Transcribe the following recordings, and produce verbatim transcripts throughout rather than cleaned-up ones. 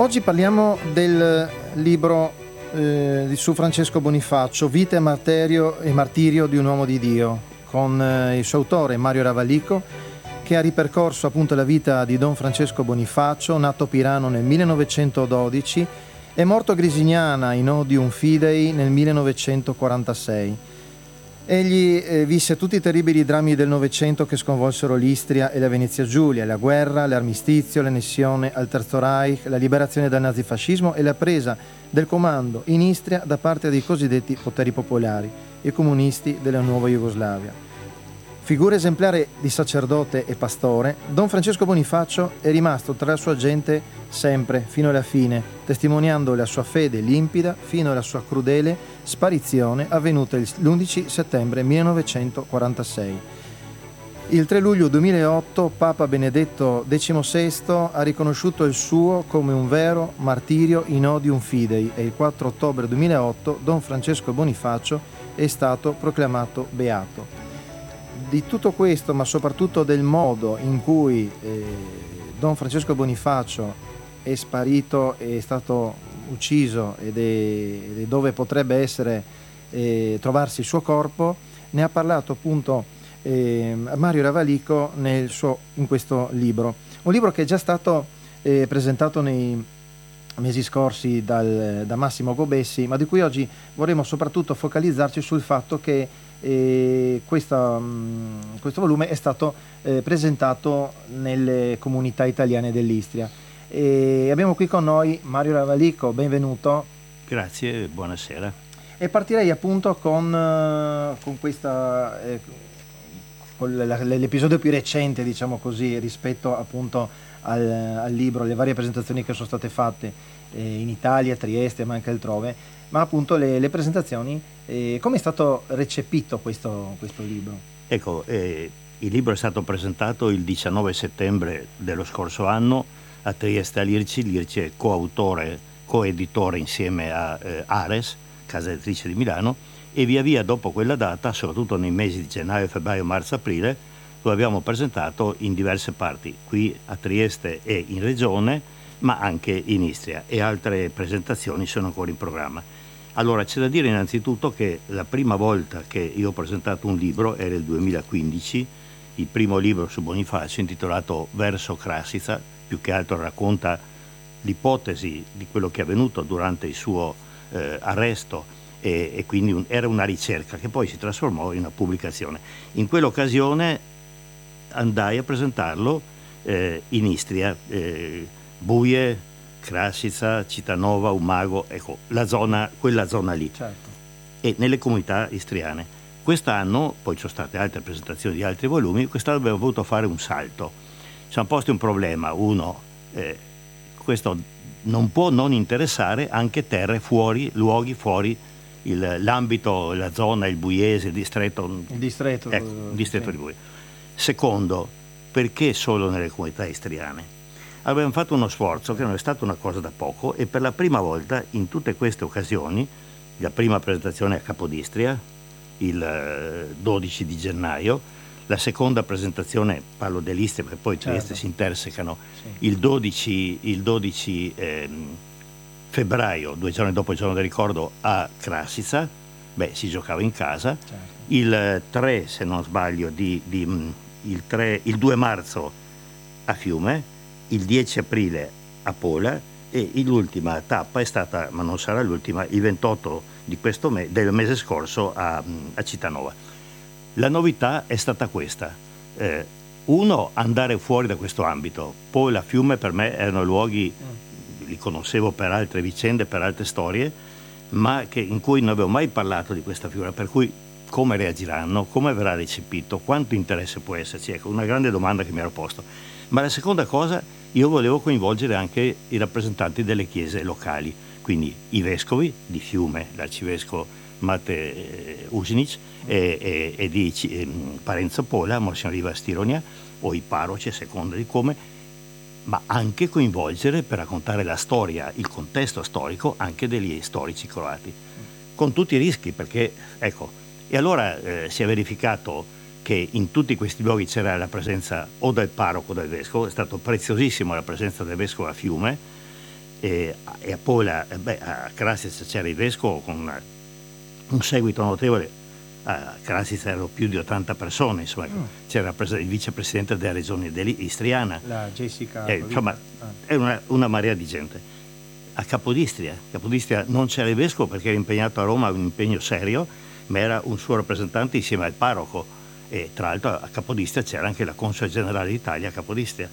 Oggi parliamo del libro eh, di su Francesco Bonifacio, Vita e martirio, e martirio di un uomo di Dio, con eh, il suo autore Mario Ravalico, che ha ripercorso appunto la vita di Don Francesco Bonifacio, nato a Pirano nel millenovecentododici e morto a Grisignana in Odium Fidei nel millenovecentoquarantasei. Egli eh, visse tutti i terribili drammi del Novecento che sconvolsero l'Istria e la Venezia Giulia, la guerra, l'armistizio, l'annessione al Terzo Reich, la liberazione dal nazifascismo e la presa del comando in Istria da parte dei cosiddetti poteri popolari, i comunisti della nuova Jugoslavia. Figura esemplare di sacerdote e pastore, Don Francesco Bonifacio è rimasto tra la sua gente sempre, fino alla fine, testimoniando la sua fede limpida fino alla sua crudele sparizione avvenuta l'undici settembre millenovecentoquarantasei. Il tre luglio duemilaotto Papa Benedetto diciannovesimo ha riconosciuto il suo come un vero martirio in Odium Fidei e il quattro ottobre duemilaotto Don Francesco Bonifacio è stato proclamato beato. Di tutto questo, ma soprattutto del modo in cui eh, Don Francesco Bonifacio è sparito, è stato ucciso ed è, ed è dove potrebbe essere eh, trovarsi il suo corpo, ne ha parlato appunto eh, Mario Ravalico nel suo, in questo libro. Un libro che è già stato eh, presentato nei mesi scorsi dal, da Massimo Gobessi, ma di cui oggi vorremmo soprattutto focalizzarci sul fatto che E questa, questo volume è stato eh, presentato nelle comunità italiane dell'Istria. E abbiamo qui con noi Mario Ravalico, benvenuto. Grazie, buonasera. E partirei appunto con, con questa eh, con l'episodio più recente, diciamo così, rispetto appunto al, al libro, le varie presentazioni che sono state fatte eh, in Italia, a Trieste, ma anche altrove, ma appunto le, le presentazioni. Eh, come è stato recepito questo, questo libro? Ecco, eh, il libro è stato presentato il diciannove settembre dello scorso anno a Trieste all'I R C I. L'I R C I è coautore, coeditore insieme a eh, Ares, casa editrice di Milano, e via via dopo quella data, soprattutto nei mesi di gennaio, febbraio, marzo, aprile, lo abbiamo presentato in diverse parti, qui a Trieste e in Regione, ma anche in Istria, e altre presentazioni sono ancora in programma. Allora, c'è da dire innanzitutto che la prima volta che io ho presentato un libro era il duemilaquindici, il primo libro su Bonifacio intitolato Verso Crassica, più che altro racconta l'ipotesi di quello che è avvenuto durante il suo eh, arresto e, e quindi un, era una ricerca che poi si trasformò in una pubblicazione. In quell'occasione andai a presentarlo eh, in Istria, eh, Buie, Crassica, Citanova, Umago, ecco, la zona, quella zona lì, certo. E nelle comunità istriane. Quest'anno, poi ci sono state altre presentazioni di altri volumi, quest'anno abbiamo voluto fare un salto. Ci siamo posti un problema, uno, eh, questo non può non interessare anche terre fuori, luoghi fuori il, l'ambito, la zona, il buiese, il distretto, il distretto, ecco, il distretto sì. di Buie. Secondo, perché solo nelle comunità istriane? Abbiamo fatto uno sforzo che non è stata una cosa da poco e per la prima volta in tutte queste occasioni, la prima presentazione a Capodistria il dodici di gennaio, la seconda presentazione, parlo dell'Istria perché poi Trieste certo. si intersecano, sì. il dodici, il dodici ehm, febbraio, due giorni dopo il giorno del ricordo, a Crassica, beh, si giocava in casa, certo. il tre, se non sbaglio, di, di, il, tre, il due marzo a Fiume, il dieci aprile a Pola e l'ultima tappa è stata, ma non sarà l'ultima, il ventotto di questo me, del mese scorso a, a Citanova. La novità è stata questa, eh, uno, andare fuori da questo ambito. Pola, Fiume per me erano luoghi, li conoscevo per altre vicende, per altre storie, ma che, in cui non avevo mai parlato di questa figura, per cui come reagiranno, come verrà recepito, quanto interesse può esserci, ecco, una grande domanda che mi ero posto. Ma la seconda cosa, io volevo coinvolgere anche i rappresentanti delle chiese locali, quindi i vescovi di Fiume, l'arcivescovo Mate Usinic e, e, e di e, Parenzo Pola, Monsignor Riva Stironia, o i parroci a seconda di come, ma anche coinvolgere per raccontare la storia, il contesto storico anche degli storici croati, con tutti i rischi, perché ecco, e allora eh, si è verificato che in tutti questi luoghi c'era la presenza o del parroco o del vescovo, è stato preziosissimo la presenza del vescovo a Fiume, e, e a Pola, beh, a Krasitz c'era il vescovo con una, un seguito notevole. A Krasitz erano più di ottanta persone, insomma, mm. c'era il vicepresidente della regione dell'Istriana, la Jessica, eh, insomma, ah. era una, una marea di gente. A Capodistria, Capodistria non c'era il vescovo perché era impegnato a Roma, un impegno serio, ma era un suo rappresentante insieme al parroco, e tra l'altro a Capodistria c'era anche la console generale d'Italia a Capodistria.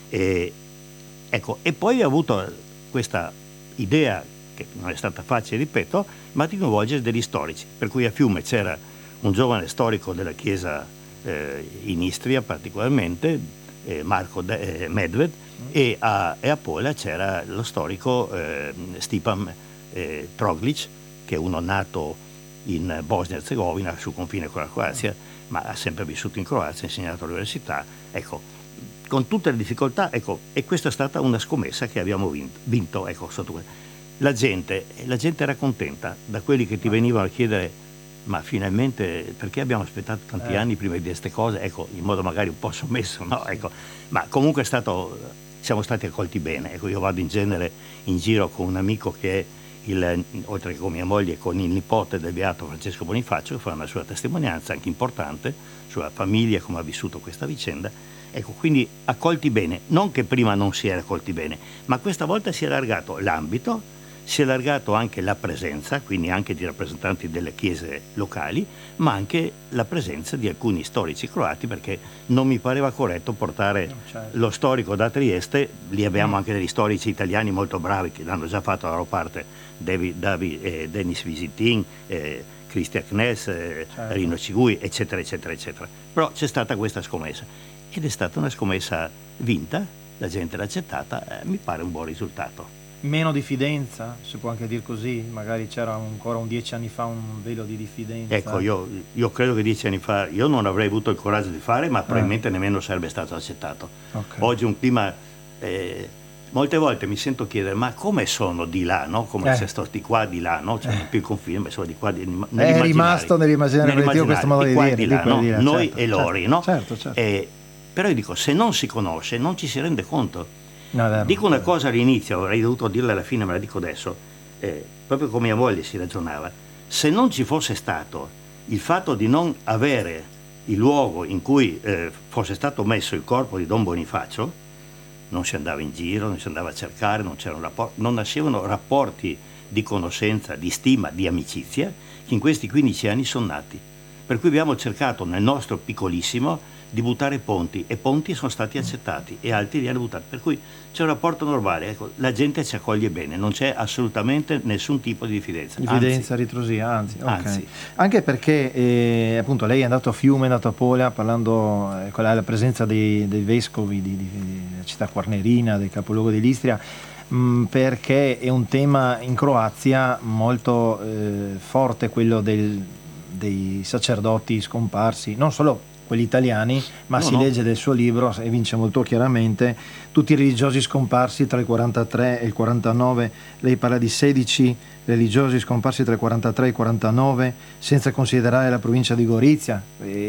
E, ecco, e poi ha avuto questa idea, che non è stata facile, ripeto, ma di coinvolgere degli storici, per cui a Fiume c'era un giovane storico della chiesa eh, in Istria particolarmente, eh, Marco De- eh, Medved, e a, e a Pola c'era lo storico eh, Stipan eh, Troglic, che è uno nato in Bosnia-Herzegovina sul confine con la Croazia, ma ha sempre vissuto in Croazia, ha insegnato all'università, ecco, con tutte le difficoltà, ecco, e questa è stata una scommessa che abbiamo vinto, vinto ecco, sotto la gente, la gente era contenta, da quelli che ti venivano a chiedere ma finalmente perché abbiamo aspettato tanti eh. anni prima di queste cose, ecco, in modo magari un po' sommesso, no? Ecco, ma comunque è stato, siamo stati accolti bene, ecco, io vado in genere in giro con un amico che è il, oltre che con mia moglie, con il nipote del beato Francesco Bonifacio, che fa una sua testimonianza anche importante sulla famiglia, come ha vissuto questa vicenda, ecco, quindi accolti bene, non che prima non si era accolti bene, ma questa volta si è allargato l'ambito, si è allargato anche la presenza, quindi anche di rappresentanti delle chiese locali, ma anche la presenza di alcuni storici croati, perché non mi pareva corretto portare certo. lo storico da Trieste, lì abbiamo mm. anche degli storici italiani molto bravi che l'hanno già fatto la loro parte, David, David, eh, Denis Visitin, eh, Christian Kness, eh, certo. Rino Cigui, eccetera, eccetera, eccetera. Però c'è stata questa scommessa, ed è stata una scommessa vinta, la gente l'ha accettata, eh, mi pare un buon risultato. Meno diffidenza, si può anche dire così, magari c'era ancora un dieci anni fa un velo di diffidenza. Ecco, io, io credo che dieci anni fa io non avrei avuto il coraggio di fare, ma probabilmente eh. nemmeno sarebbe stato accettato. Okay. Oggi un clima, eh, molte volte mi sento chiedere, ma come sono di là, no? Come eh. se sto di qua, di là, no? Cioè, non più il confine, ma sono di qua, di, è rimasto nell'immaginario collettivo questo modo di, di dire, di, là, di no? di là, Noi certo, e loro, certo, no? Certo, certo. Eh, però io dico, se non si conosce, non ci si rende conto. No, vero, dico una vero. cosa all'inizio, avrei dovuto dirla alla fine, ma la dico adesso, eh, proprio come mia moglie si ragionava, se non ci fosse stato il fatto di non avere il luogo in cui eh, fosse stato messo il corpo di Don Bonifacio, non si andava in giro, non si andava a cercare, non c'erano rapporti, non nascevano rapporti di conoscenza, di stima, di amicizia, che in questi quindici anni sono nati. Per cui abbiamo cercato nel nostro piccolissimo di buttare ponti, e ponti sono stati accettati e altri li hanno buttati, per cui c'è un rapporto normale, ecco, la gente ci accoglie bene, non c'è assolutamente nessun tipo di diffidenza, diffidenza, anzi, ritrosia, anzi, okay. anzi. Anche perché eh, appunto lei è andato a Fiume, è andato a Pola, parlando eh, con la, la presenza dei, dei vescovi di, di, di città Quarnerina, del capoluogo dell'Istria, mh, perché è un tema in Croazia molto eh, forte, quello del, dei sacerdoti scomparsi, non solo quelli italiani, ma no, si no. legge del suo libro e vince molto chiaramente tutti i religiosi scomparsi tra il quarantatré e il quarantanove. Lei parla di sedici religiosi scomparsi tra il quarantatré e il quarantanove, senza considerare la provincia di Gorizia,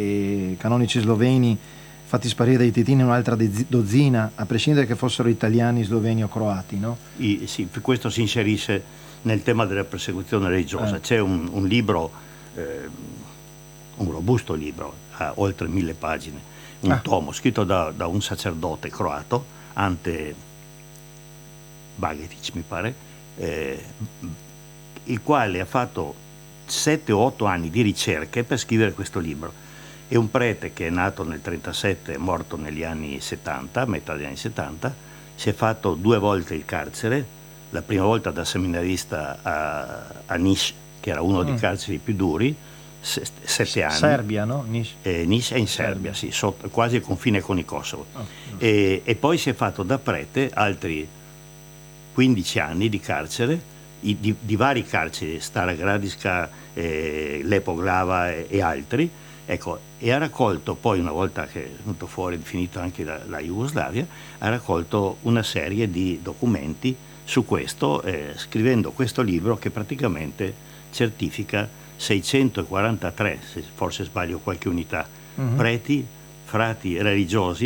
e canonici sloveni fatti sparire dai titini un'altra dozzina, a prescindere che fossero italiani, sloveni o croati, no? I, sì, questo si inserisce nel tema della persecuzione religiosa. Eh. C'è un, un libro, eh, un robusto libro, a oltre mille pagine, un ah. tomo scritto da, da un sacerdote croato, Ante Bagetić mi pare, eh, il quale ha fatto sette o otto anni di ricerche per scrivere questo libro. È un prete che è nato nel trentasette e morto negli anni settanta, metà degli anni settanta, si è fatto due volte il carcere, la prima volta da seminarista a, a Niš, che era uno mm. dei carceri più duri, sette anni. Serbia, no? Niš. Eh, Niš è in Serbia, Serbia. Sì, sotto, quasi al confine con il Kosovo. Oh, e, e poi si è fatto da prete altri quindici anni di carcere, i, di, di vari carceri, Stara Gradiška, eh, Lepoglava e, e altri, ecco, e ha raccolto poi, una volta che è venuto fuori, finito anche la, la Jugoslavia, ha raccolto una serie di documenti su questo, eh, scrivendo questo libro che praticamente certifica seicentoquarantatré, se forse sbaglio qualche unità, uh-huh. preti, frati religiosi